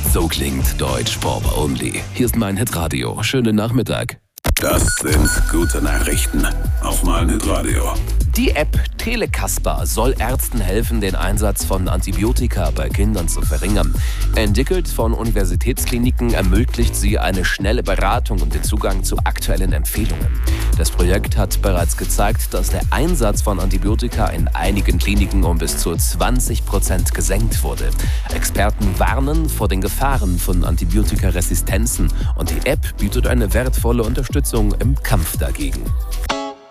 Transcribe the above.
So klingt Deutsch Pop Only. Hier ist mein Hitradio. Schönen Nachmittag. Das sind gute Nachrichten auf mein Hitradio. Die App Telekasper soll Ärzten helfen, den Einsatz von Antibiotika bei Kindern zu verringern. Entwickelt von Universitätskliniken ermöglicht sie eine schnelle Beratung und den Zugang zu aktuellen Empfehlungen. Das Projekt hat bereits gezeigt, dass der Einsatz von Antibiotika in einigen Kliniken um bis zu 20% gesenkt wurde. Experten warnen vor den Gefahren von Antibiotikaresistenzen und die App bietet eine wertvolle Unterstützung im Kampf dagegen.